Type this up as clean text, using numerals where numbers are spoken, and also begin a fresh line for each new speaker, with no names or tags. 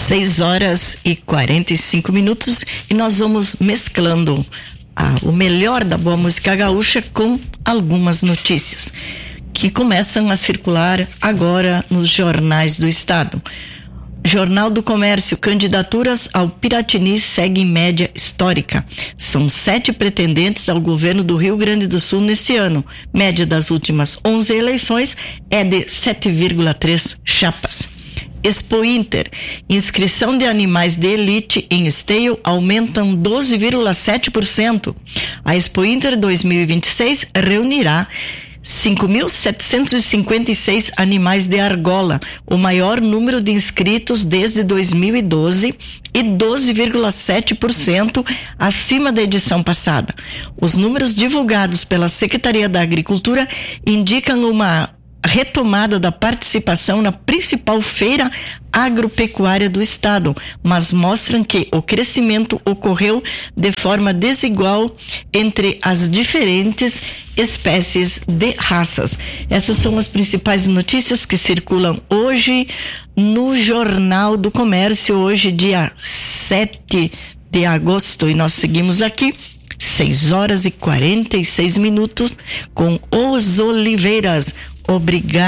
6h45 e nós vamos mesclando o melhor da boa música gaúcha com algumas notícias que começam a circular agora nos jornais do estado. Jornal do Comércio, candidaturas ao Piratini seguem média histórica. São 7 pretendentes ao governo do Rio Grande do Sul neste ano. Média das últimas 11 eleições é de 7,3 chapas. Expo Inter, inscrição de animais de elite em esteio aumentam 12,7%. A Expo Inter 2026 reunirá 5.756 animais de argola, o maior número de inscritos desde 2012 e 12,7% acima da edição passada. Os números divulgados pela Secretaria da Agricultura indicam uma retomada da participação na principal feira agropecuária do estado, mas mostram que o crescimento ocorreu de forma desigual entre as diferentes espécies de raças. Essas são as principais notícias que circulam hoje no Jornal do Comércio, hoje dia 7 de agosto, e nós seguimos aqui 6h46 com Os Oliveiras. Obrigado.